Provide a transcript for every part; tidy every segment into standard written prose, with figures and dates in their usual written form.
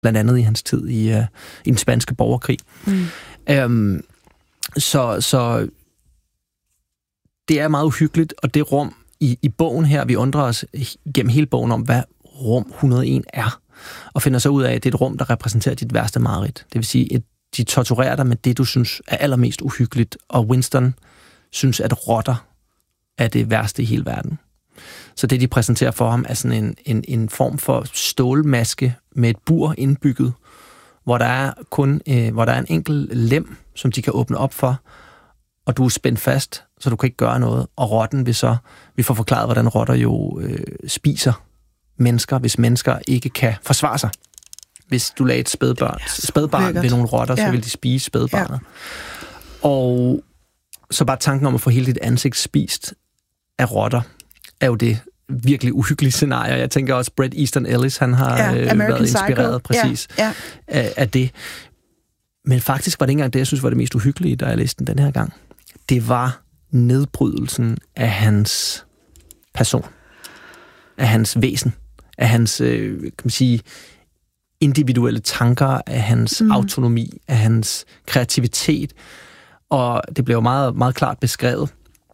blandt andet i hans tid i den spanske borgerkrig. Så det er meget uhyggeligt, og det rum i bogen her, vi undrer os gennem hele bogen om, hvad rum 101 er, og finder så ud af, at det er et rum, der repræsenterer dit værste mareridt. Det vil sige, at de torturerer dig med det, du synes er allermest uhyggeligt, og Winston synes, at rotter er det værste i hele verden. Så det, de præsenterer for ham, er sådan en form for stålmaske med et bur indbygget, hvor der er en enkelt lem, som de kan åbne op for, og du er spændt fast, så du kan ikke gøre noget. Og rotten vi får forklaret, hvordan rotter jo spiser mennesker, hvis mennesker ikke kan forsvare sig. Hvis du lagde et spædbarn ved nogle rotter, så vil de spise spædbarnet. Ja. Og så bare tanken om at få hele dit ansigt spist af rotter, er jo det virkelig uhyggelige scenarie. Jeg tænker også, Bret Easton Ellis, han har været inspireret præcis af det. Men faktisk var det ikke engang det, jeg synes var det mest uhyggelige, da jeg læste den her gang. Det var nedbrydelsen af hans person, af hans væsen, af hans, kan man sige, individuelle tanker, af hans autonomi, af hans kreativitet. Og det blev jo meget, meget klart beskrevet,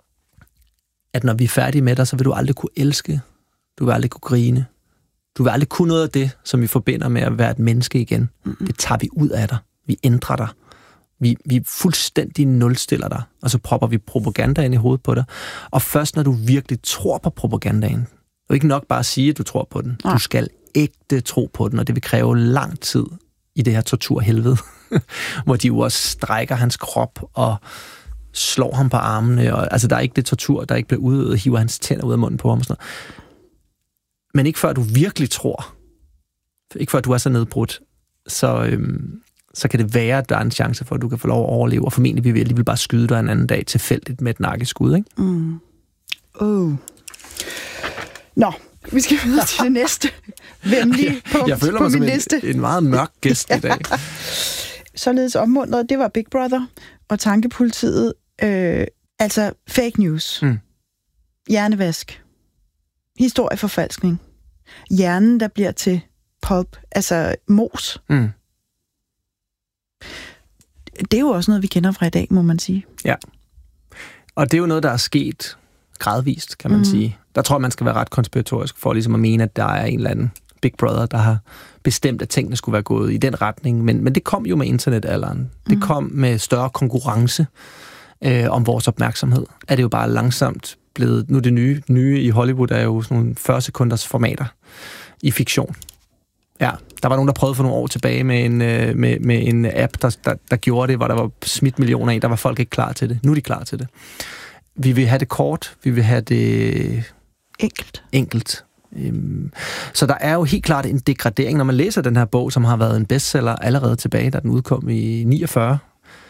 at når vi er færdige med dig, så vil du aldrig kunne elske, du vil aldrig kunne grine, du vil aldrig kunne noget af det, som vi forbinder med at være et menneske igen. Det tager vi ud af dig. Vi ændrer dig. Vi fuldstændig nulstiller dig, og så propper vi propaganda ind i hovedet på dig. Og først når du virkelig tror på propagandaen, det er ikke nok bare at sige, at du tror på den. Du skal ægte tro på den, og det vil kræve lang tid i det her torturhelvede, hvor de jo også strækker hans krop og slår ham på armene. Og, altså, der er ikke det tortur, der ikke bliver udøvet, og hiver hans tænder ud af munden på ham og sådan noget. Men ikke før du virkelig tror, ikke før du er så nedbrudt, så kan det være, at der er en chance for, at du kan få lov at overleve, og formentlig vil vi alligevel bare skyde dig en anden dag tilfældigt med et nakkeskud, ikke? Nå, vi skal videre til det næste venlige punkt jeg føler på mig min som liste. En meget mørk gæst i dag. Således opmuntret, det var Big Brother og tankepolitiet. Altså fake news. Hjernevask. Historieforfalskning. Hjernen, der bliver til pulp, altså mos. Det er jo også noget, vi kender fra i dag, må man sige. Ja. Og det er jo noget, der er sket gradvist, kan man sige. Der tror jeg, man skal være ret konspiratorisk for ligesom at mene, at der er en eller anden Big Brother, der har bestemt, at tingene skulle være gået i den retning. Men det kom jo med internetalderen. Det kom med større konkurrence om vores opmærksomhed. Er det jo bare langsomt blevet... Nu det nye i Hollywood er jo sådan nogle 40 sekunders formater i fiktion. Ja, der var nogen, der prøvede for nogle år tilbage med en app, der gjorde det, hvor der var smidt millioner af. Der var folk ikke klar til det. Nu er de klar til det. Vi vil have det kort. Vi vil have det... Enkelt. Så der er jo helt klart en degradering. Når man læser den her bog, som har været en bestseller allerede tilbage, da den udkom i 49.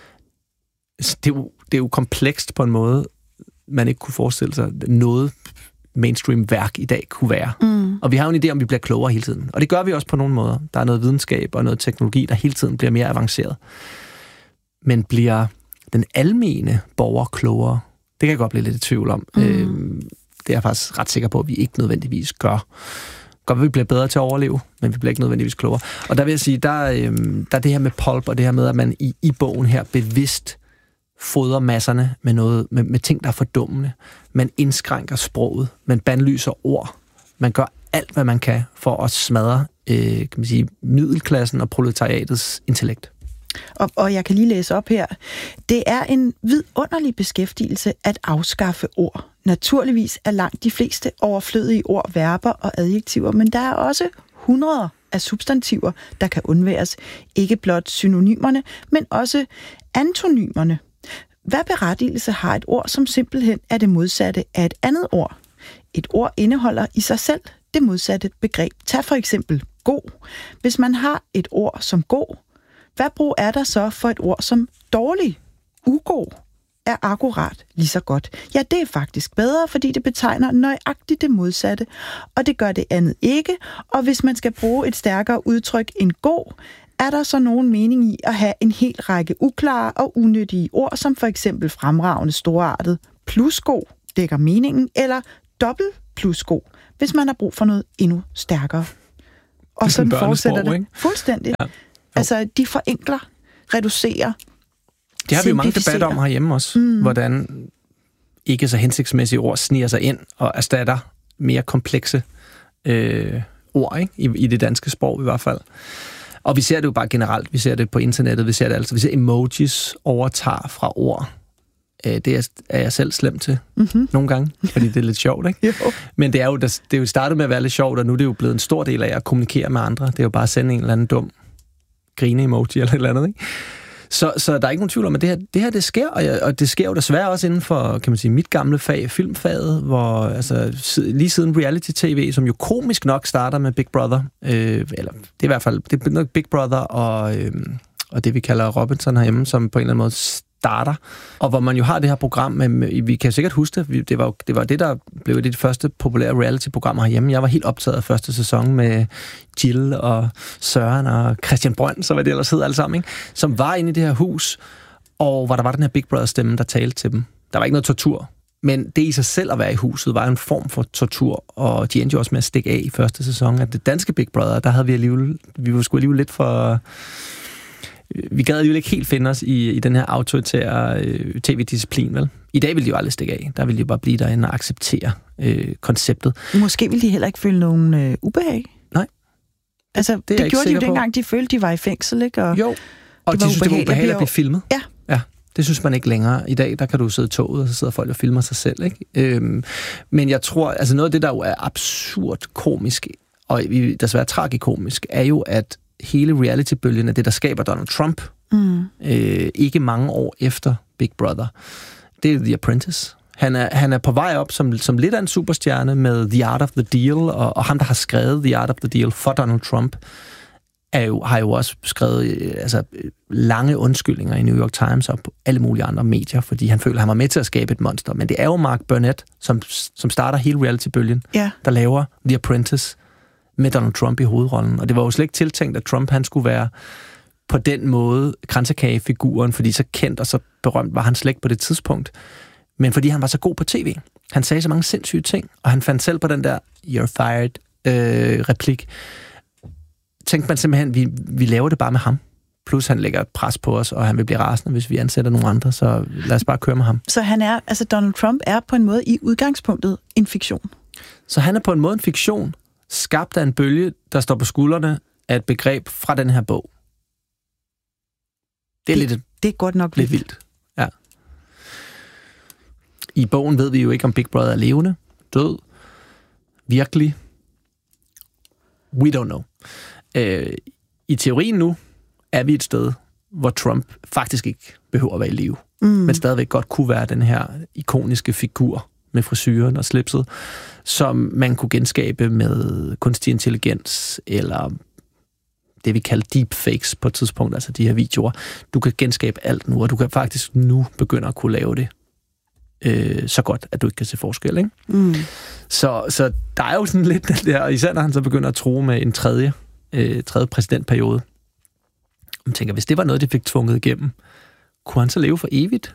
Det er jo komplekst på en måde, man ikke kunne forestille sig noget mainstream værk i dag kunne være. Og vi har jo en idé om, vi bliver klogere hele tiden. Og det gør vi også på nogle måder. Der er noget videnskab og noget teknologi, der hele tiden bliver mere avanceret. Men bliver den almene borger klogere? Det kan jeg godt blive lidt i tvivl om. Det er jeg faktisk ret sikker på, at vi ikke nødvendigvis gør. Godt, vi bliver bedre til at overleve, men vi bliver ikke nødvendigvis klogere. Og der vil jeg sige, der er det her med pulp, og det her med, at man i bogen her bevidst fodrer masserne med noget med ting, der er fordummende. Man indskrænker sproget, man bandlyser ord. Man gør alt, hvad man kan for at smadre kan man sige, middelklassen og proletariatets intellekt. Og jeg kan lige læse op her. Det er en vidunderlig beskæftigelse at afskaffe ord. Naturligvis er langt de fleste overflødige ord verber og adjektiver, men der er også hundreder af substantiver, der kan undværes. Ikke blot synonymerne, men også antonymerne. Hvad berettigelse har et ord, som simpelthen er det modsatte af et andet ord? Et ord indeholder i sig selv det modsatte begreb. Tag for eksempel god. Hvis man har et ord som god, hvad brug er der så for et ord som dårlig? Ugod er akkurat lige så godt. Ja, det er faktisk bedre, fordi det betegner nøjagtigt det modsatte, og det gør det andet ikke. Og hvis man skal bruge et stærkere udtryk end god, er der så nogen mening i at have en hel række uklare og unyttige ord, som for eksempel fremragende storartet plusgod dækker meningen, eller dobbelt plusgod, hvis man har brug for noget endnu stærkere. Og sådan fortsætter det. Ikke? Fuldstændig. Ja. Altså, de forenkler, reducerer, det har vi jo mange debatter om herhjemme også, hvordan ikke så hensigtsmæssige ord sniger sig ind og erstatter mere komplekse ord, ikke? I det danske sprog i hvert fald. Og vi ser det jo bare generelt. Vi ser det på internettet. Vi ser det altså. Vi ser emojis overtager fra ord. Det er jeg selv slem til nogle gange, fordi det er lidt sjovt, ikke? Men det er jo startet med at være lidt sjovt, og nu er det jo blevet en stor del af at kommunikere med andre. Det er jo bare at sende en eller anden dum grine-emoji eller et eller andet, ikke? Så der er ikke nogen tvivl om, at det sker, og det sker jo desværre også inden for, kan man sige, mit gamle fag, filmfaget, hvor altså, lige siden reality-tv, som jo komisk nok starter med Big Brother, eller det er i hvert fald det er Big Brother og det, vi kalder Robinson herhjemme, som på en eller anden måde starter, og hvor man jo har det her program med, vi kan sikkert huske det, det var det, der blev det første populære reality-program herhjemme. Jeg var helt optaget af første sæson med Jill og Søren og Christian Brønd, så hvad det ellers hed alle sammen, ikke? Som var inde i det her hus, og hvor der var den her Big Brother-stemme, der talte til dem. Der var ikke noget tortur, men det i sig selv at være i huset var en form for tortur, og de endte jo også med at stikke af i første sæson. At det danske Big Brother, der havde vi var sgu alligevel lidt for... Vi gad jo ikke helt finde os i den her autoritære tv-disciplin, vel? I dag vil de jo aldrig stikke af. Der vil de bare blive derinde og acceptere konceptet. Måske vil de heller ikke føle nogen ubehag? Nej. Altså, det gjorde de jo dengang, de følte, de var i fængsel, ikke? Og jo, og de synes, det var ubehageligt at blive filmet. Ja. Det synes man ikke længere. I dag, der kan du sidde i toget, og så sidder folk og filmer sig selv, ikke? Men jeg tror, altså noget af det, der jo er absurd komisk, og desværre tragikomisk, er jo, at hele reality-bølgen af det, der skaber Donald Trump, ikke mange år efter Big Brother, det er The Apprentice. Han er på vej op som lidt af en superstjerne med The Art of the Deal, og ham, der har skrevet The Art of the Deal for Donald Trump, har jo også skrevet lange undskyldninger i New York Times og på alle mulige andre medier, fordi han føler, at han var med til at skabe et monster. Men det er jo Mark Burnett, som starter hele reality-bølgen, der laver The Apprentice med Donald Trump i hovedrollen. Og det var jo slet ikke tiltænkt, at Trump han skulle være på den måde kransekagefiguren, fordi så kendt og så berømt var han slet ikke på det tidspunkt. Men fordi han var så god på tv. Han sagde så mange sindssyge ting, og han fandt selv på den der "You're fired" replik. Tænkte man simpelthen, vi laver det bare med ham. Plus han lægger et pres på os, og han vil blive rasende, hvis vi ansætter nogle andre, så lad os bare køre med ham. Så Donald Trump er på en måde i udgangspunktet en fiktion? Så han er på en måde en fiktion, skabt af en bølge, der står på skuldrene af et begreb fra den her bog. Det er godt nok lidt vildt. Ja. I bogen ved vi jo ikke, om Big Brother er levende, død, virkelig. We don't know. I teorien nu er vi et sted, hvor Trump faktisk ikke behøver at være i live, men stadigvæk godt kunne være den her ikoniske figur med frisyren og slipset, som man kunne genskabe med kunstig intelligens, eller det vi kalder deepfakes på et tidspunkt, altså de her videoer. Du kan genskabe alt nu, og du kan faktisk nu begynde at kunne lave det så godt, at du ikke kan se forskel, ikke? Så der er jo sådan lidt den der, og især når han så begynder at true med en tredje præsidentperiode. Man tænker, hvis det var noget, de fik tvunget igennem, kunne han så leve for evigt?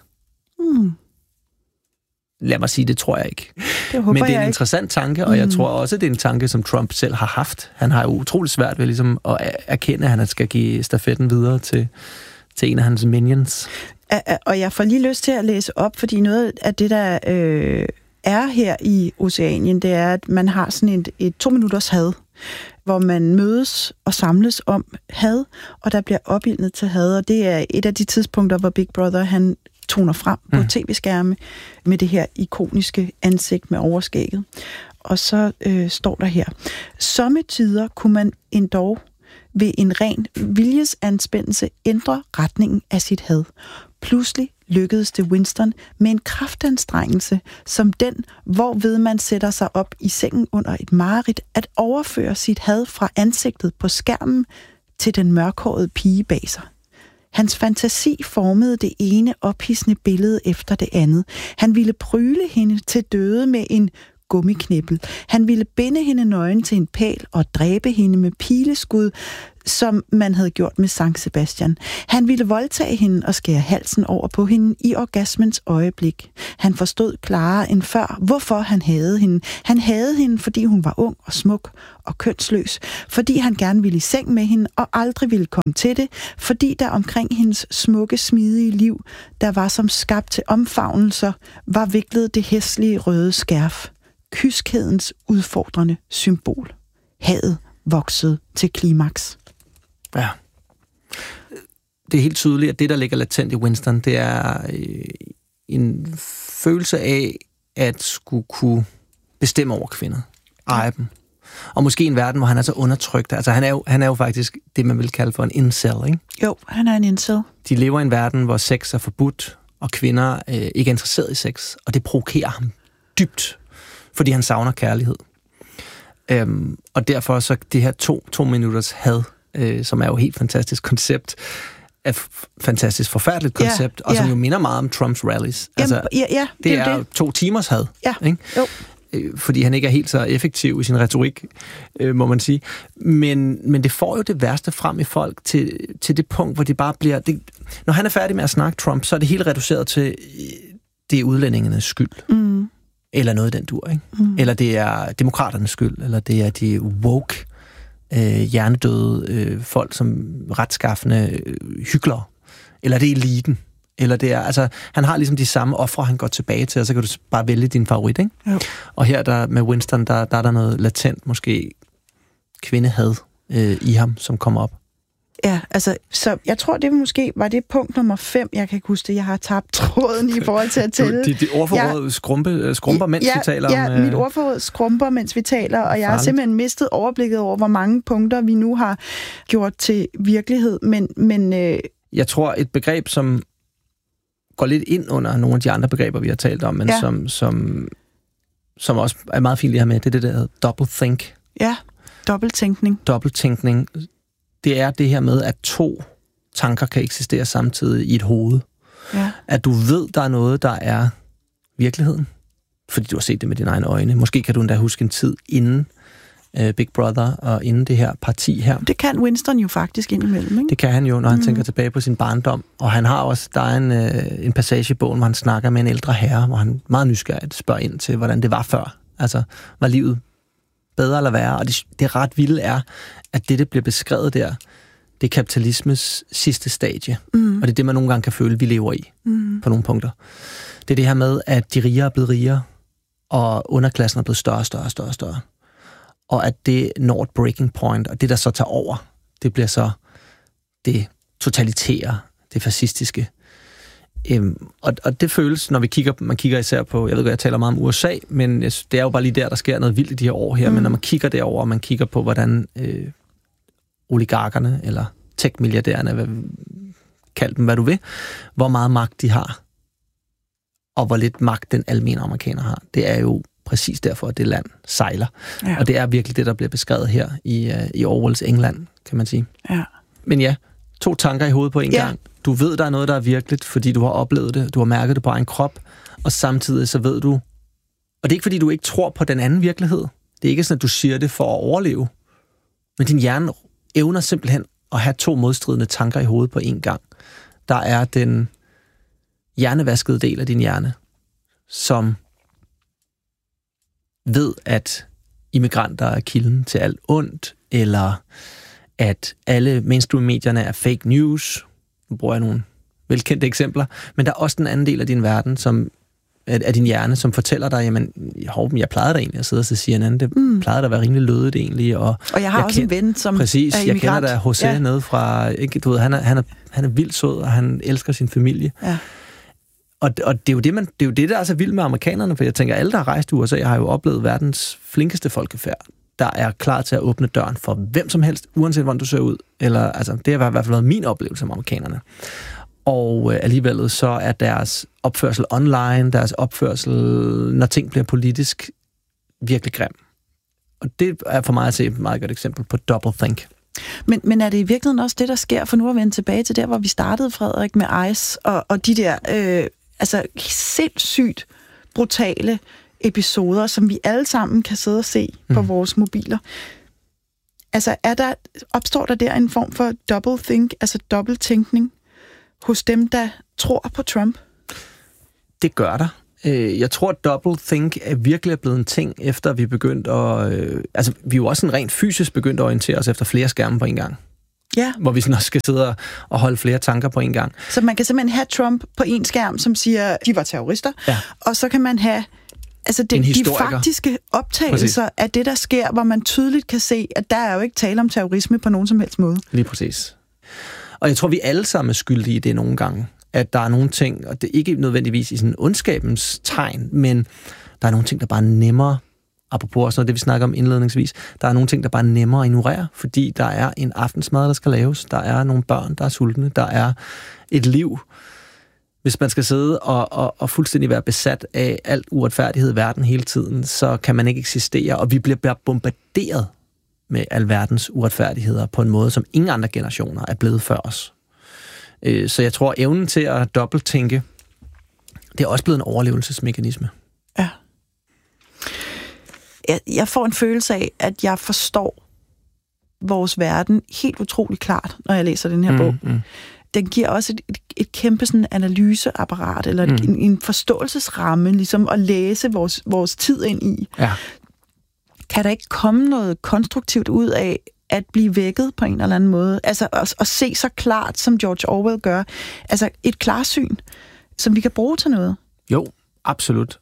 Lad mig sige, det tror jeg ikke. Men det er en interessant tanke, og jeg tror også, det er en tanke, som Trump selv har haft. Han har jo utrolig svært ved ligesom at erkende, at han skal give stafetten videre til en af hans minions. Og jeg får lige lyst til at læse op, fordi noget af det, der er her i Oceanien, det er, at man har sådan et 2 minutters had, hvor man mødes og samles om had, og der bliver opildnet til had, og det er et af de tidspunkter, hvor Big Brother, han toner frem på tv-skærme med det her ikoniske ansigt med overskægget. Og så står der her: sommetider kunne man endog ved en ren viljesanspændelse ændre retningen af sit had. Pludselig lykkedes det Winston med en kraftanstrengelse som den, hvorved man sætter sig op i sengen under et mareridt, at overføre sit had fra ansigtet på skærmen til den mørkhårede pige bag sig. Hans fantasi formede det ene ophidsende billede efter det andet. Han ville pryle hende til døde med en gummiknippel. Han ville binde hende nøgen til en pæl og dræbe hende med pileskud, som man havde gjort med Sankt Sebastian. Han ville voldtage hende og skære halsen over på hende i orgasmens øjeblik. Han forstod klarere end før, hvorfor han havde hende. Han havde hende, fordi hun var ung og smuk og kønsløs, fordi han gerne ville i seng med hende og aldrig ville komme til det, fordi der omkring hendes smukke, smidige liv, der var som skabt til omfavnelser, var viklet det hæslige røde skærf. Kyskhedens udfordrende symbol. Hadet voksede til klimaks. Ja. Det er helt tydeligt, at det, der ligger latent i Winston, det er en følelse af at skulle kunne bestemme over kvinder. Eje dem. Og måske en verden, hvor han er så undertrykt. Altså, han er jo faktisk det, man vil kalde for en incel, ikke? Jo, han er en incel. De lever i en verden, hvor sex er forbudt, og kvinder ikke er interesseret i sex. Og det provokerer ham dybt, fordi han savner kærlighed. Og derfor så det her to minutters had, som er jo et helt fantastisk koncept, er fantastisk forfærdeligt koncept, og som jo minder meget om Trumps rallies. Altså, det er jo 2 timers had, ikke? Jo. Fordi han ikke er helt så effektiv i sin retorik, må man sige. Men det får jo det værste frem i folk til det punkt, hvor de bare bliver... når han er færdig med at snakke Trump, så er det helt reduceret til, det er udlændingernes skyld. Mm. Eller noget den dur, ikke? Mm. Eller det er demokraternes skyld, eller det er de woke, hjernedøde folk som retskaffende hyklere, eller det er eliten, eller det er, altså, han har ligesom de samme ofre, han går tilbage til, og så kan du bare vælge din favorit, ikke? Jo. Og her der med Winston, der er der noget latent, måske kvindehad i ham, som kommer op. Ja, altså, så jeg tror, det måske var det punkt nummer 5, jeg kan ikke huske det, jeg har tabt tråden i forhold til at tælle. Dit ordforråd skrumper, mens vi taler om... Ja, mit ordforråd skrumper, mens vi taler, og jeg har simpelthen mistet overblikket over, hvor mange punkter vi nu har gjort til virkelighed, men jeg tror, et begreb, som går lidt ind under nogle af de andre begreber, vi har talt om, men som også er meget fint lige her med, det er det, der hedder doublethink. Ja, dobbelttænkning. Dobbelttænkning. Det er det her med, at 2 tanker kan eksistere samtidig i et hoved. Ja. At du ved, der er noget, der er virkeligheden, fordi du har set det med dine egne øjne. Måske kan du endda huske en tid inden Big Brother og inden det her parti her. Det kan Winston jo faktisk indimellem, ikke? Det kan han jo, når han tænker tilbage på sin barndom. Og han har også, der er en passage i bogen, hvor han snakker med en ældre herre, hvor han meget nysgerrigt spørger ind til, hvordan det var før. Altså, var livet bedre eller værre? Og det ret vilde er, at det bliver beskrevet der, det er kapitalismes sidste stadie. Mm. Og det er det, man nogle gange kan føle, vi lever i på nogle punkter. Det er det her med, at de rige er blevet rigere, og underklassen er blevet større. Og at det når et breaking point, og det, der så tager over, det bliver så det totalitære, det fascistiske. Og det føles, når man kigger især på, jeg ved godt, jeg taler meget om USA, men det er jo bare lige der sker noget vildt i de her år her, men når man kigger derover, og man kigger på, hvordan oligarkerne, eller tech-milliardærerne, kald dem hvad du vil, hvor meget magt de har, og hvor lidt magt den almene amerikaner har, det er jo præcis derfor, at det land sejler. Ja. Og det er virkelig det, der bliver beskrevet her i Orwells England, kan man sige. Ja. Men ja, 2 tanker i hovedet på en gang. Du ved, der er noget, der er virkeligt, fordi du har oplevet det, du har mærket det på egen krop, og samtidig så ved du, og det er ikke fordi, du ikke tror på den anden virkelighed. Det er ikke sådan, at du siger det for at overleve, men din hjerne evner simpelthen at have 2 modstridende tanker i hovedet på en gang. Der er den hjernevaskede del af din hjerne, som ved, at immigranter er kilden til alt ondt, eller at alle mainstream-medierne er fake news. Nu bruger jeg nogle velkendte eksempler, men der er også den anden del af din verden, som af din hjerne, som fortæller dig, jamen, jeg plejede da egentlig at sidde og se CNN, det plejede da at være rimelig lødigt egentlig. Og jeg har også en ven, som præcis, er immigrant. Jeg kender da José nede fra, ikke, du ved, han er vildt sød, og han elsker sin familie. Ja. Og det er jo det, der er så vildt med amerikanerne, for jeg tænker, alle, der har rejst i USA, har jo oplevet verdens flinkeste folkefærd, der er klar til at åbne døren for hvem som helst, uanset hvordan du ser ud. Eller, altså, det har i hvert fald været min oplevelse med amerikanerne. Og alligevel så er deres opførsel online, deres opførsel, når ting bliver politisk, virkelig grim. Og det er for mig at se et meget godt eksempel på doublethink. Men er det i virkeligheden også det, der sker, for nu at vende tilbage til der, hvor vi startede, Frederik, med ICE, og de der sindssygt brutale episoder, som vi alle sammen kan sidde og se på vores mobiler. Altså, opstår der en form for doublethink, altså dobbelttænkning, hos dem, der tror på Trump? Det gør der. Jeg tror, at doublethink er virkelig blevet en ting, efter vi begyndte at... vi er jo også sådan rent fysisk begyndt at orientere os efter flere skærme på en gang. Ja. Hvor vi sådan også skal sidde og holde flere tanker på en gang. Så man kan simpelthen have Trump på en skærm, som siger, de var terrorister, og så kan man have de faktiske optagelser af det, der sker, hvor man tydeligt kan se, at der er jo ikke tale om terrorisme på nogen som helst måde. Lige præcis. Og jeg tror, vi alle sammen er skyldige i det nogle gange, at der er nogle ting, og det er ikke nødvendigvis i sådan ondskabens tegn, men der er nogle ting, der bare er nemmere, apropos også noget det, vi snakker om indledningsvis, der er nogle ting, der bare er nemmere at ignorere, fordi der er en aftensmad, der skal laves, der er nogle børn, der er sultne, der er et liv. Hvis man skal sidde og fuldstændig være besat af alt uretfærdighed i verden hele tiden, så kan man ikke eksistere, og vi bliver bombarderet med alverdens uretfærdigheder på en måde, som ingen andre generationer er blevet før os. Så jeg tror, evnen til at dobbelttænke, det er også blevet en overlevelsesmekanisme. Ja. Jeg får en følelse af, at jeg forstår vores verden helt utroligt klart, når jeg læser den her bog. Den giver også et kæmpe sådan analyseapparat, eller en forståelsesramme, ligesom at læse vores tid ind i. Ja. Kan der ikke komme noget konstruktivt ud af at blive vækket på en eller anden måde? Altså at se så klart, som George Orwell gør. Altså et klarsyn, som vi kan bruge til noget. Jo, absolut.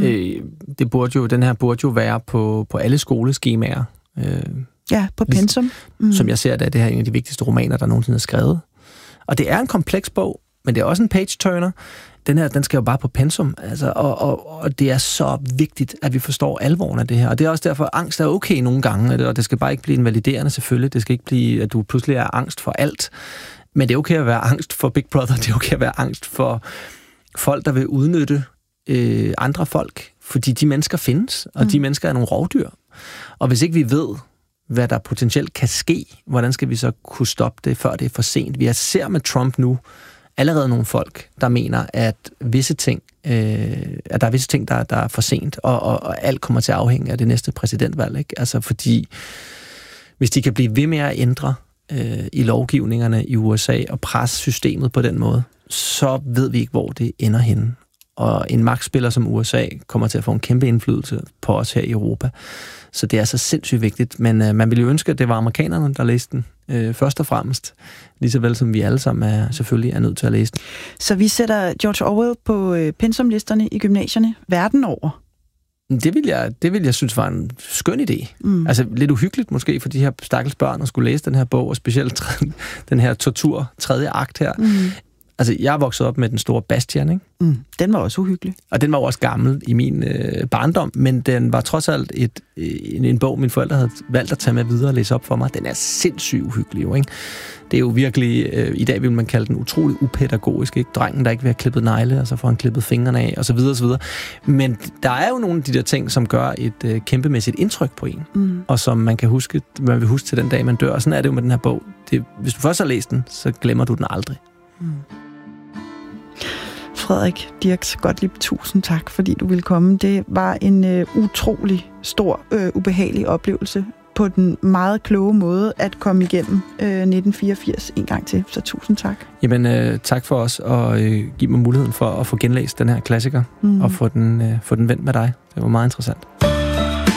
Den her burde jo være på alle skoleskemaer. Ja, på pensum. Som jeg ser det her en af de vigtigste romaner, der nogensinde er skrevet. Og det er en kompleks bog, men det er også en page-turner. Den skal jo bare på pensum, altså, og det er så vigtigt, at vi forstår alvoren af det her. Og det er også derfor, at angst er okay nogle gange, og det skal bare ikke blive invaliderende selvfølgelig. Det skal ikke blive, at du pludselig er angst for alt. Men det er okay at være angst for Big Brother, det er okay at være angst for folk, der vil udnytte andre folk, fordi de mennesker findes, og de mennesker er nogle rovdyr. Og hvis ikke vi ved, hvad der potentielt kan ske, hvordan skal vi så kunne stoppe det, før det er for sent? Vi ser med Trump nu allerede nogle folk, der mener, at visse ting, at der er visse ting, der er for sent, og alt kommer til at afhænge af det næste præsidentvalg, ikke? Altså fordi, hvis de kan blive ved med at ændre i lovgivningerne i USA og presse systemet på den måde, så ved vi ikke, hvor det ender henne. Og en magtspiller som USA kommer til at få en kæmpe indflydelse på os her i Europa. Så det er så sindssygt vigtigt. Men man ville jo ønske, at det var amerikanerne, der læste den først og fremmest. Lige så vel som vi alle sammen selvfølgelig er nødt til at læse den. Så vi sætter George Orwell på pensumlisterne i gymnasierne verden over? Det vil jeg synes var en skøn idé. Altså lidt uhyggeligt måske for de her stakkels børn at skulle læse den her bog, og specielt den her tortur, 3. akt her. Altså, jeg er vokset op med den store Bastian, ikke? Den var også uhyggelig. Og den var også gammel i min barndom, men den var trods alt en bog, mine forældre havde valgt at tage med videre og læse op for mig. Den er sindssygt uhyggelig, jo, ikke? Det er jo virkelig, i dag vil man kalde den utrolig upædagogisk, ikke? Drengen, der ikke vil have klippet negle, og så får han klippet fingrene af, og så videre, og så videre. Men der er jo nogle af de der ting, som gør et kæmpemæssigt indtryk på en, og som man vil huske til den dag, man dør. Og sådan er det jo med den her bog. Hvis du først har læst den, så glemmer du den aldrig. Frederik Dirks Gottlieb, tusind tak, fordi du ville komme. Det var en utrolig stor, ubehagelig oplevelse på den meget kloge måde at komme igennem 1984 en gang til. Så tusind tak. Jamen, tak for os at give mig muligheden for at få genlæst den her klassiker og få den vendt med dig. Det var meget interessant.